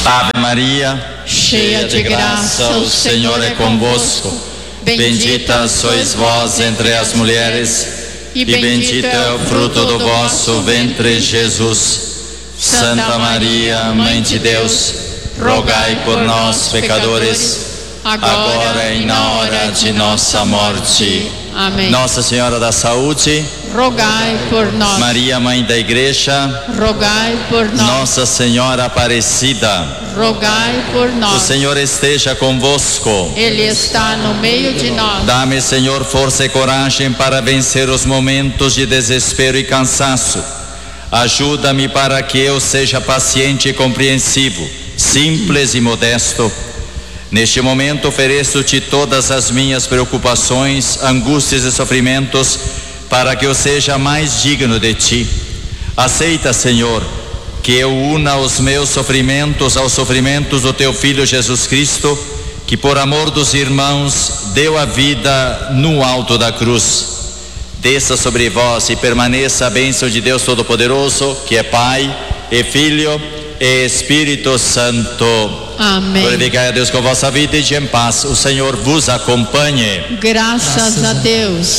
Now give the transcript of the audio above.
Ave Maria, cheia de graça, o Senhor é convosco. Bendita sois vós entre as mulheres, e bendito é o fruto do vosso ventre, Jesus. Santa Maria, Mãe de Deus, rogai por nós, pecadores, agora e na hora de nossa morte. Amém. Nossa Senhora da Saúde, rogai por nós. Maria, Mãe da Igreja, rogai por nós. Nossa Senhora Aparecida, rogai por nós. O Senhor esteja convosco. Ele está no meio de nós. Dá-me, Senhor, força e coragem para vencer os momentos de desespero e cansaço. Ajuda-me para que eu seja paciente e compreensivo, simples e modesto. Neste momento ofereço-te todas as minhas preocupações, angústias e sofrimentos, para que eu seja mais digno de ti. Aceita, Senhor, que eu una os meus sofrimentos aos sofrimentos do teu Filho Jesus Cristo, que por amor dos irmãos deu a vida no alto da cruz. Desça sobre vós e permaneça a bênção de Deus Todo-Poderoso, que é Pai e Filho e Espírito Santo. Amém. Glorificai a Deus com a vossa vida e de em paz. O Senhor vos acompanhe. Graças a Deus.